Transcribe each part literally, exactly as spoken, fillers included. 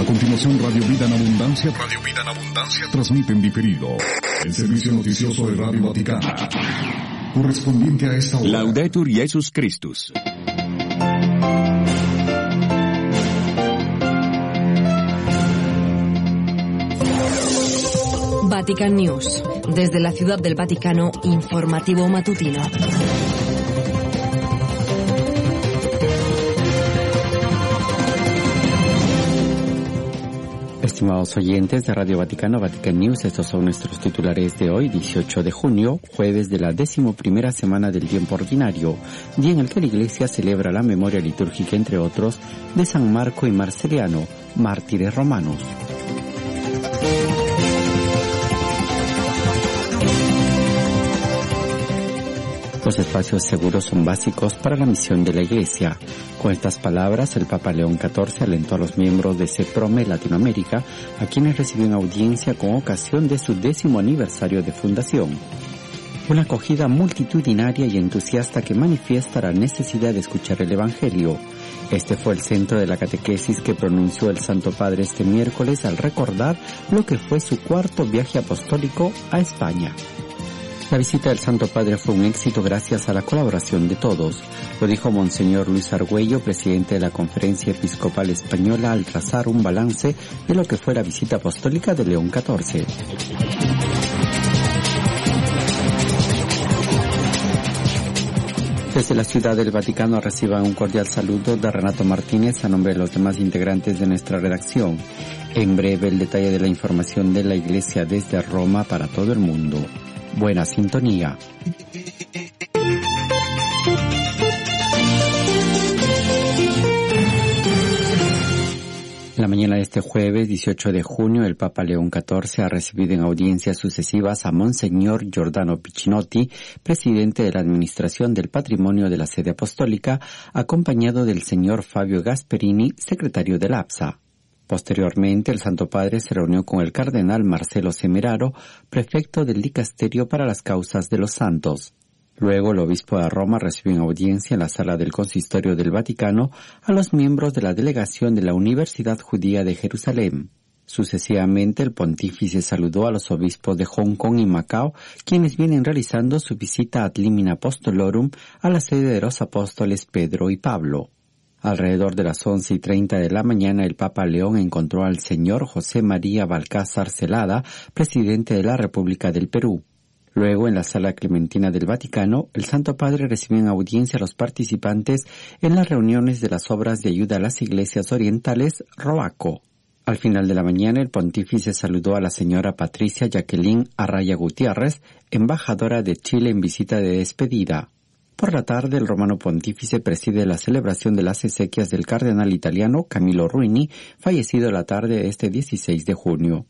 A continuación, Radio Vida en Abundancia, Radio Vida en Abundancia transmite en diferido el servicio noticioso de Radio Vaticano, correspondiente a esta hora. Laudetur Jesus Christus. Vatican News. Desde la Ciudad del Vaticano, informativo matutino. Estimados oyentes de Radio Vaticano, Vatican News, estos son nuestros titulares de hoy, dieciocho de junio, jueves de la decimoprimera semana del tiempo ordinario, día en el que la Iglesia celebra la memoria litúrgica, entre otros, de San Marco y Marceliano, mártires romanos. Los espacios seguros son básicos para la misión de la Iglesia. Con estas palabras, el Papa León catorce alentó a los miembros de CEPROME Latinoamérica, a quienes reciben audiencia con ocasión de su décimo aniversario de fundación. Una acogida multitudinaria y entusiasta que manifiesta la necesidad de escuchar el Evangelio. Este fue el centro de la catequesis que pronunció el Santo Padre este miércoles al recordar lo que fue su cuarto viaje apostólico a España. La visita del Santo Padre fue un éxito gracias a la colaboración de todos, lo dijo Monseñor Luis Argüello, presidente de la Conferencia Episcopal Española, al trazar un balance de lo que fue la visita apostólica de León catorce. Desde la Ciudad del Vaticano reciban un cordial saludo de Renato Martínez a nombre de los demás integrantes de nuestra redacción. En breve el detalle de la información de la Iglesia desde Roma para todo el mundo. Buena sintonía. La mañana de este jueves, dieciocho de junio, el Papa León catorce ha recibido en audiencias sucesivas a Monseñor Giordano Piccinotti, presidente de la Administración del Patrimonio de la Sede Apostólica, acompañado del señor Fabio Gasperini, secretario del A P S A. Posteriormente, el Santo Padre se reunió con el cardenal Marcelo Semeraro, prefecto del Dicasterio para las Causas de los Santos. Luego, el obispo de Roma recibió en audiencia en la sala del Consistorio del Vaticano a los miembros de la delegación de la Universidad Judía de Jerusalén. Sucesivamente, el pontífice saludó a los obispos de Hong Kong y Macao, quienes vienen realizando su visita ad limina apostolorum a la sede de los apóstoles Pedro y Pablo. Alrededor de las once y treinta de la mañana, el Papa León encontró al señor José María Balcázar Celada, presidente de la República del Perú. Luego, en la Sala Clementina del Vaticano, el Santo Padre recibió en audiencia a los participantes en las reuniones de las obras de ayuda a las iglesias orientales ROACO. Al final de la mañana, el pontífice saludó a la señora Patricia Jacqueline Arraya Gutiérrez, embajadora de Chile en visita de despedida. Por la tarde, el romano pontífice preside la celebración de las exequias del cardenal italiano Camillo Ruini, fallecido la tarde de este dieciséis de junio.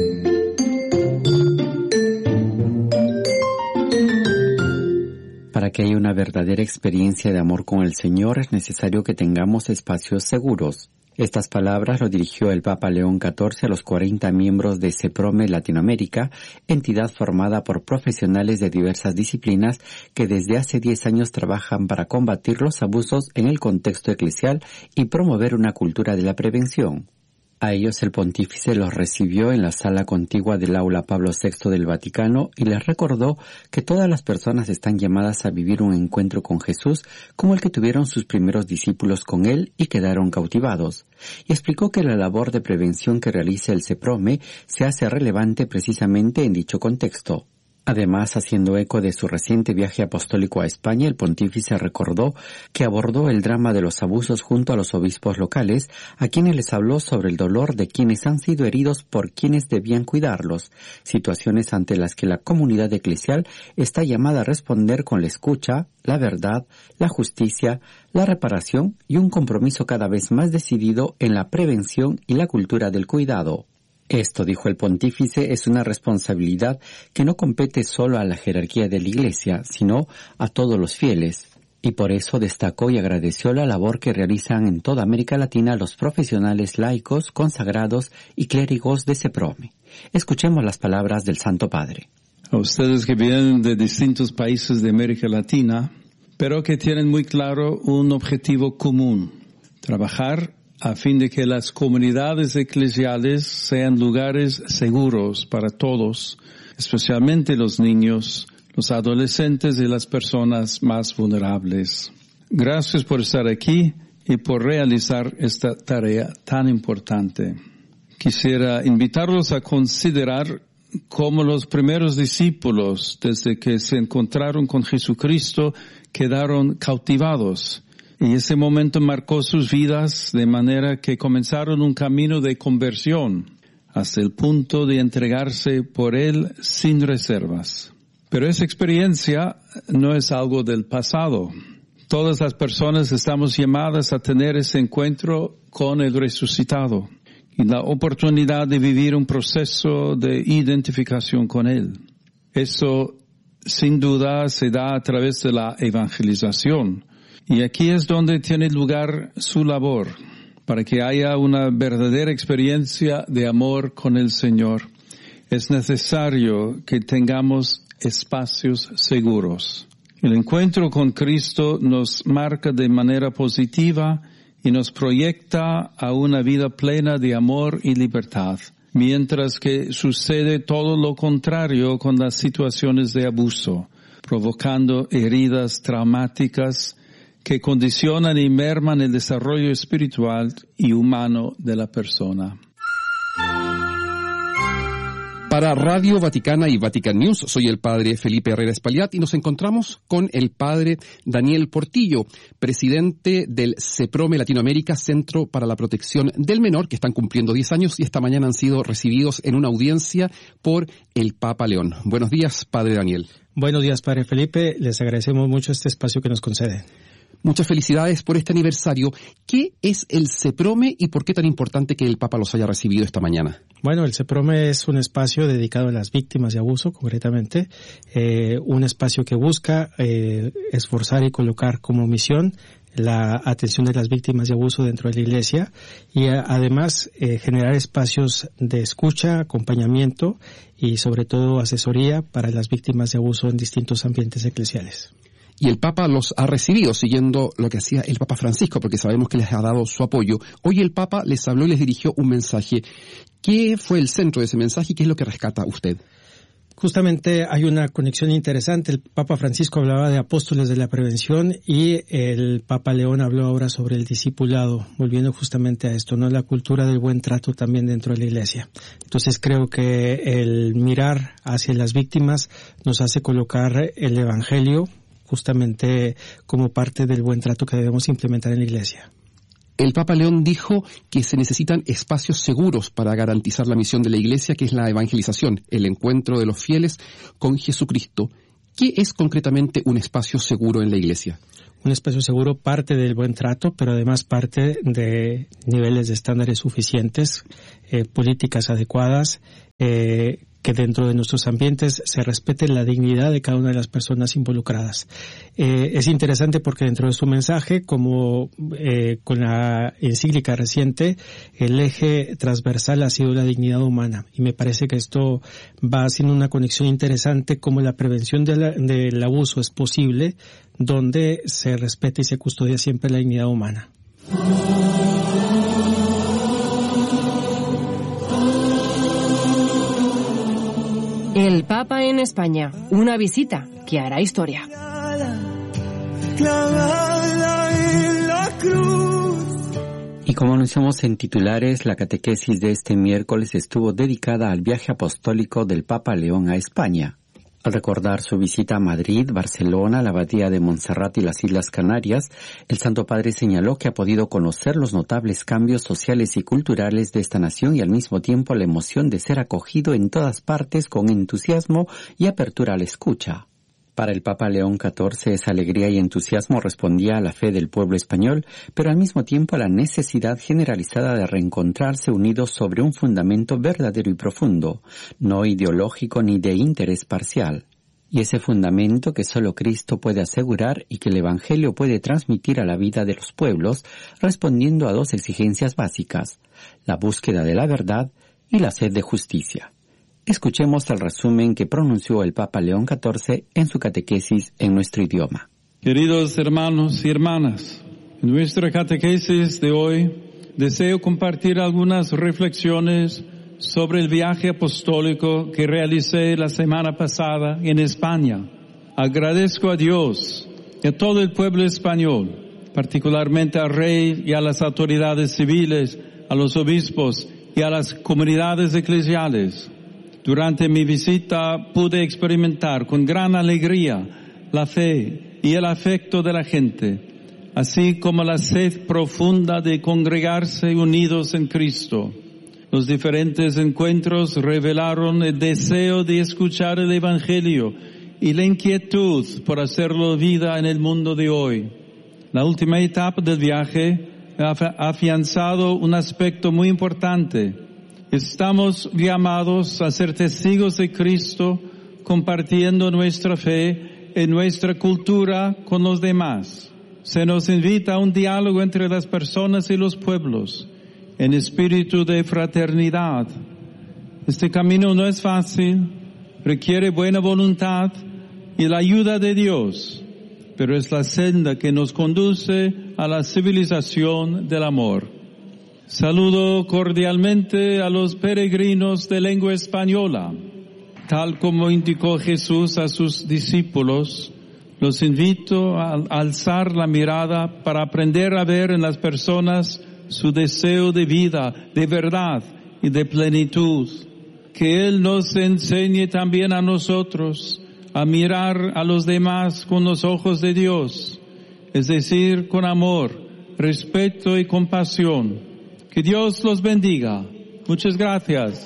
Para que haya una verdadera experiencia de amor con el Señor, es necesario que tengamos espacios seguros. Estas palabras lo dirigió el Papa León catorce a los cuarenta miembros de CEPROME Latinoamérica, entidad formada por profesionales de diversas disciplinas que desde hace diez años trabajan para combatir los abusos en el contexto eclesial y promover una cultura de la prevención. A ellos el pontífice los recibió en la sala contigua del aula Pablo sexto del Vaticano y les recordó que todas las personas están llamadas a vivir un encuentro con Jesús como el que tuvieron sus primeros discípulos con él y quedaron cautivados. Y explicó que la labor de prevención que realiza el CEPROME se hace relevante precisamente en dicho contexto. Además, haciendo eco de su reciente viaje apostólico a España, el pontífice recordó que abordó el drama de los abusos junto a los obispos locales, a quienes les habló sobre el dolor de quienes han sido heridos por quienes debían cuidarlos, situaciones ante las que la comunidad eclesial está llamada a responder con la escucha, la verdad, la justicia, la reparación y un compromiso cada vez más decidido en la prevención y la cultura del cuidado. Esto, dijo el pontífice, es una responsabilidad que no compete solo a la jerarquía de la Iglesia, sino a todos los fieles. Y por eso destacó y agradeció la labor que realizan en toda América Latina los profesionales laicos, consagrados y clérigos de CEPROME. Escuchemos las palabras del Santo Padre. A ustedes que vienen de distintos países de América Latina, pero que tienen muy claro un objetivo común: trabajar a fin de que las comunidades eclesiales sean lugares seguros para todos, especialmente los niños, los adolescentes y las personas más vulnerables. Gracias por estar aquí y por realizar esta tarea tan importante. Quisiera invitarlos a considerar cómo los primeros discípulos, desde que se encontraron con Jesucristo, quedaron cautivados. Y ese momento marcó sus vidas de manera que comenzaron un camino de conversión hasta el punto de entregarse por Él sin reservas. Pero esa experiencia no es algo del pasado. Todas las personas estamos llamadas a tener ese encuentro con el resucitado y la oportunidad de vivir un proceso de identificación con Él. Eso sin duda se da a través de la evangelización. Y aquí es donde tiene lugar su labor, para que haya una verdadera experiencia de amor con el Señor. Es necesario que tengamos espacios seguros. El encuentro con Cristo nos marca de manera positiva y nos proyecta a una vida plena de amor y libertad, mientras que sucede todo lo contrario con las situaciones de abuso, provocando heridas traumáticas que condicionan y merman el desarrollo espiritual y humano de la persona. Para Radio Vaticana y Vatican News, soy el padre Felipe Herrera Espaillat y nos encontramos con el padre Daniel Portillo, presidente del CEPROME Latinoamérica, Centro para la Protección del Menor, que están cumpliendo diez años y esta mañana han sido recibidos en una audiencia por el Papa León. Buenos días, padre Daniel. Buenos días, padre Felipe. Les agradecemos mucho este espacio que nos conceden. Muchas felicidades por este aniversario. ¿Qué es el CEPROME y por qué tan importante que el Papa los haya recibido esta mañana? Bueno, el CEPROME es un espacio dedicado a las víctimas de abuso, concretamente, eh, un espacio que busca eh, esforzar y colocar como misión la atención de las víctimas de abuso dentro de la Iglesia y a, además eh, generar espacios de escucha, acompañamiento y sobre todo asesoría para las víctimas de abuso en distintos ambientes eclesiales. Y el Papa los ha recibido siguiendo lo que hacía el Papa Francisco, porque sabemos que les ha dado su apoyo. Hoy el Papa les habló y les dirigió un mensaje. ¿Qué fue el centro de ese mensaje y qué es lo que rescata usted? Justamente hay una conexión interesante. El Papa Francisco hablaba de apóstoles de la prevención y el Papa León habló ahora sobre el discipulado, volviendo justamente a esto, ¿no? La cultura del buen trato también dentro de la Iglesia. Entonces creo que el mirar hacia las víctimas nos hace colocar el Evangelio justamente como parte del buen trato que debemos implementar en la Iglesia. El Papa León dijo que se necesitan espacios seguros para garantizar la misión de la Iglesia, que es la evangelización, el encuentro de los fieles con Jesucristo. ¿Qué es concretamente un espacio seguro en la Iglesia? Un espacio seguro parte del buen trato, pero además parte de niveles de estándares suficientes, eh, políticas adecuadas, eh, que dentro de nuestros ambientes se respete la dignidad de cada una de las personas involucradas. Eh, es interesante porque dentro de su mensaje, como eh, con la encíclica reciente, el eje transversal ha sido la dignidad humana. Y me parece que esto va haciendo una conexión interesante, como la prevención de la, del abuso es posible, donde se respeta y se custodia siempre la dignidad humana. El Papa en España, una visita que hará historia. Y como anunciamos en titulares, la catequesis de este miércoles estuvo dedicada al viaje apostólico del Papa León a España. Al recordar su visita a Madrid, Barcelona, la Abadía de Montserrat y las Islas Canarias, el Santo Padre señaló que ha podido conocer los notables cambios sociales y culturales de esta nación y al mismo tiempo la emoción de ser acogido en todas partes con entusiasmo y apertura a la escucha. Para el Papa León catorce, esa alegría y entusiasmo respondía a la fe del pueblo español, pero al mismo tiempo a la necesidad generalizada de reencontrarse unidos sobre un fundamento verdadero y profundo, no ideológico ni de interés parcial. Y ese fundamento que solo Cristo puede asegurar y que el Evangelio puede transmitir a la vida de los pueblos, respondiendo a dos exigencias básicas, la búsqueda de la verdad y la sed de justicia. Escuchemos el resumen que pronunció el Papa León catorce en su catequesis en nuestro idioma. Queridos hermanos y hermanas, en nuestra catequesis de hoy deseo compartir algunas reflexiones sobre el viaje apostólico que realicé la semana pasada en España. Agradezco a Dios y a todo el pueblo español, particularmente al rey y a las autoridades civiles, a los obispos y a las comunidades eclesiales. Durante mi visita pude experimentar con gran alegría la fe y el afecto de la gente, así como la sed profunda de congregarse unidos en Cristo. Los diferentes encuentros revelaron el deseo de escuchar el Evangelio y la inquietud por hacerlo vida en el mundo de hoy. La última etapa del viaje ha afianzado un aspecto muy importante. Estamos llamados a ser testigos de Cristo, compartiendo nuestra fe en nuestra cultura con los demás. Se nos invita a un diálogo entre las personas y los pueblos, en espíritu de fraternidad. Este camino no es fácil, requiere buena voluntad y la ayuda de Dios, pero es la senda que nos conduce a la civilización del amor. Saludo cordialmente a los peregrinos de lengua española. Tal como indicó Jesús a sus discípulos, los invito a alzar la mirada para aprender a ver en las personas su deseo de vida, de verdad y de plenitud. Que Él nos enseñe también a nosotros a mirar a los demás con los ojos de Dios, es decir, con amor, respeto y compasión. Que Dios los bendiga. Muchas gracias.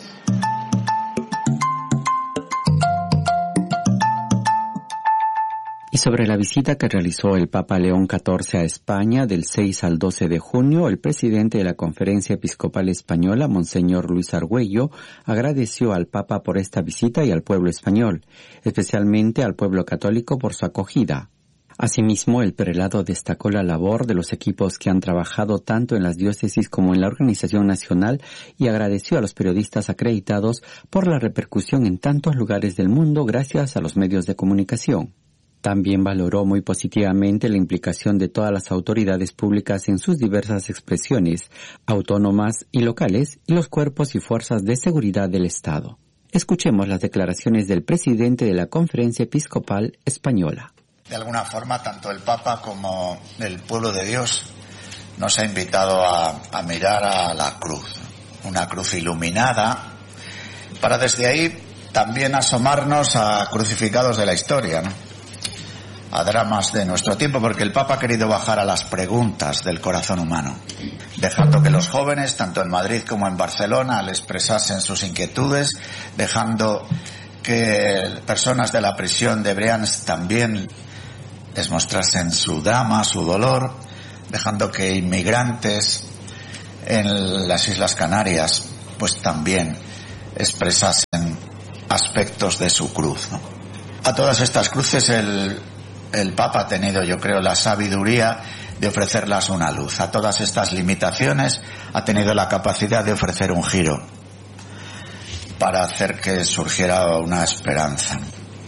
Y sobre la visita que realizó el Papa León catorce a España del seis al doce de junio, el presidente de la Conferencia Episcopal Española, Monseñor Luis Argüello, agradeció al Papa por esta visita y al pueblo español, especialmente al pueblo católico por su acogida. Asimismo, el prelado destacó la labor de los equipos que han trabajado tanto en las diócesis como en la organización nacional y agradeció a los periodistas acreditados por la repercusión en tantos lugares del mundo gracias a los medios de comunicación. También valoró muy positivamente la implicación de todas las autoridades públicas en sus diversas expresiones, autónomas y locales, y los cuerpos y fuerzas de seguridad del Estado. Escuchemos las declaraciones del presidente de la Conferencia Episcopal Española. De alguna forma, tanto el Papa como el pueblo de Dios nos ha invitado a, a mirar a la cruz, una cruz iluminada, para desde ahí también asomarnos a crucificados de la historia, ¿no? A dramas de nuestro tiempo, porque el Papa ha querido bajar a las preguntas del corazón humano, dejando que los jóvenes, tanto en Madrid como en Barcelona, le expresasen sus inquietudes, dejando que personas de la prisión de Brians también les mostrasen su drama, su dolor, dejando que inmigrantes en las Islas Canarias pues también expresasen aspectos de su cruz, ¿no? A todas estas cruces el, el Papa ha tenido, yo creo, la sabiduría de ofrecerlas una luz. A todas estas limitaciones ha tenido la capacidad de ofrecer un giro para hacer que surgiera una esperanza.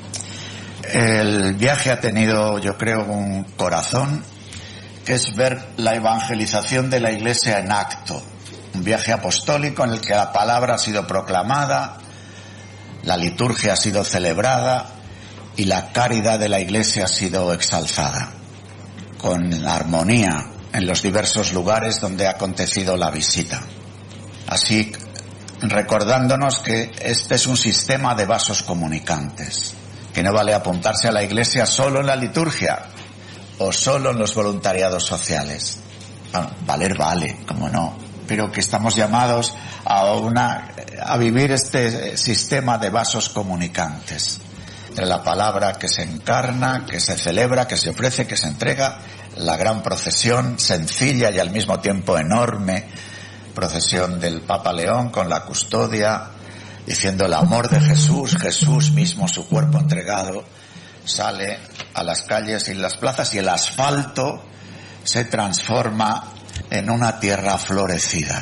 El viaje ha tenido, yo creo, un corazón, que es ver la evangelización de la Iglesia en acto. Un viaje apostólico en el que la palabra ha sido proclamada, la liturgia ha sido celebrada y la caridad de la Iglesia ha sido exalzada, con armonía en los diversos lugares donde ha acontecido la visita. Así, recordándonos que este es un sistema de vasos comunicantes, que no vale apuntarse a la Iglesia solo en la liturgia o solo en los voluntariados sociales. Bueno, valer vale, como no, pero que estamos llamados a una a vivir este sistema de vasos comunicantes entre la palabra que se encarna, que se celebra, que se ofrece, que se entrega, la gran procesión sencilla y al mismo tiempo enorme, procesión del Papa León con la custodia, diciendo el amor de Jesús, Jesús mismo, su cuerpo entregado, sale a las calles y las plazas y el asfalto se transforma en una tierra florecida.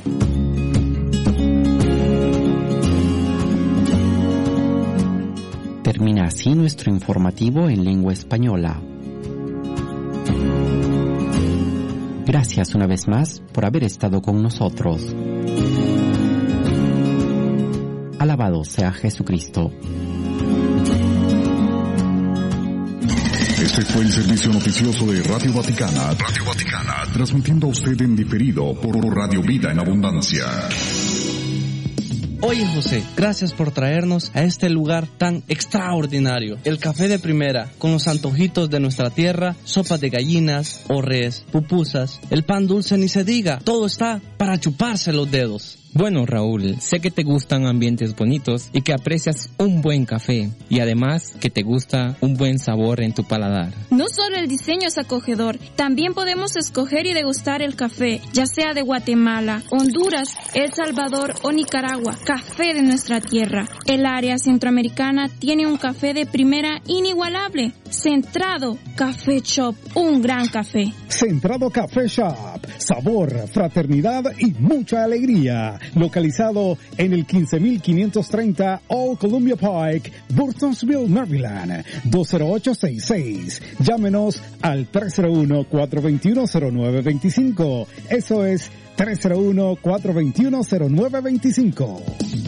Termina así nuestro informativo en lengua española. Gracias una vez más por haber estado con nosotros. Alabado sea Jesucristo. Este fue el servicio noticioso de Radio Vaticana. Radio Vaticana, transmitiendo a usted en diferido por Radio Vida en Abundancia. Oye José, gracias por traernos a este lugar tan extraordinario. El café de primera, con los antojitos de nuestra tierra, sopas de gallinas, orres, pupusas, el pan dulce ni se diga, todo está para chuparse los dedos. Bueno, Raúl, sé que te gustan ambientes bonitos y que aprecias un buen café y además que te gusta un buen sabor en tu paladar. No solo el diseño es acogedor, también podemos escoger y degustar el café, ya sea de Guatemala, Honduras, El Salvador o Nicaragua, café de nuestra tierra. El área centroamericana tiene un café de primera inigualable. Centrado Café Shop, un gran café. Centrado Café Shop, sabor, fraternidad y mucha alegría. Localizado en el quince mil quinientos treinta Old Columbia Pike, Burtonsville, Maryland, dos cero ocho seis seis. Llámenos al tres cero uno, cuatro dos uno, cero nueve dos cinco. Eso es tres cero uno, cuatro dos uno, cero nueve dos cinco.